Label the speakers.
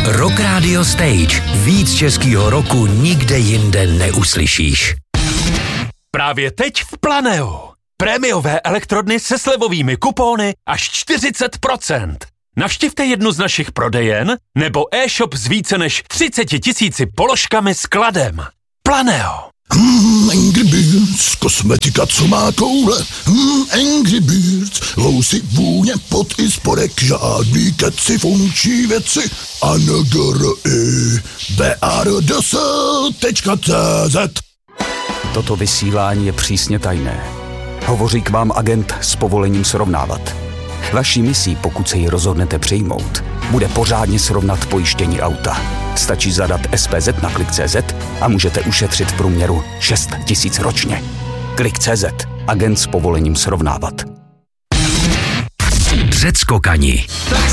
Speaker 1: Rock Radio Stage. Víc českýho roku nikde jinde neuslyšíš.
Speaker 2: Právě teď v Planeu. Prémiové elektrodny se slevovými kupóny až 40%. Navštivte jednu z našich prodejen nebo e-shop s více než 30 000 položkami s kladem. Planeo.
Speaker 3: Angry Birds, kosmetika, co má koule. Angry Birds, lousy, vůně, pot i spodek, žádný keci, funkční věci. BARDS.cz.
Speaker 4: Toto vysílání je přísně tajné. Hovoří k vám agent s povolením srovnávat. Vaší misí, pokud se ji rozhodnete přijmout, bude pořádně srovnat pojištění auta. Stačí zadat SPZ na Klik.cz a můžete ušetřit v průměru 6 000 ročně. Klik.cz. Agent s povolením srovnávat.
Speaker 1: Předskokani.